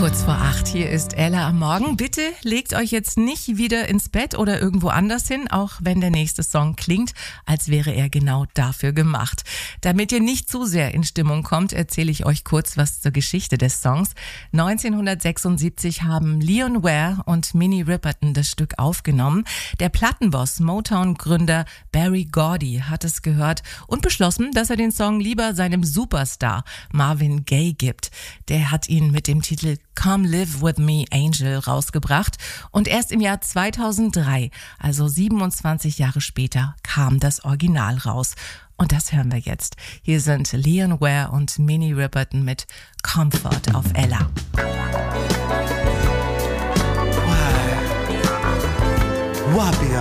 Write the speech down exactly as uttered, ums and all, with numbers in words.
Kurz vor acht, hier ist Ella am Morgen. Bitte legt euch jetzt nicht wieder ins Bett oder irgendwo anders hin, auch wenn der nächste Song klingt, als wäre er genau dafür gemacht. Damit ihr nicht zu sehr in Stimmung kommt, erzähle ich euch kurz was zur Geschichte des Songs. neunzehnhundertsechsundsiebzig haben Leon Ware und Minnie Riperton das Stück aufgenommen. Der Plattenboss, Motown-Gründer Berry Gordy hat es gehört und beschlossen, dass er den Song lieber seinem Superstar Marvin Gaye gibt. Der hat ihn mit dem Titel Come Live With Me Angel rausgebracht und erst im Jahr zweitausenddrei, also siebenundzwanzig Jahre später, kam das Original raus. Und das hören wir jetzt. Hier sind Leon Ware und Minnie Riperton mit Comfort auf Ella. Why? Why be